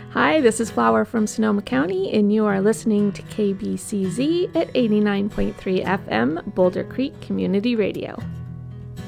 Hi, this is Flower from Sonoma County, and you are listening to KBCZ at 89.3 FM, Boulder Creek Community Radio.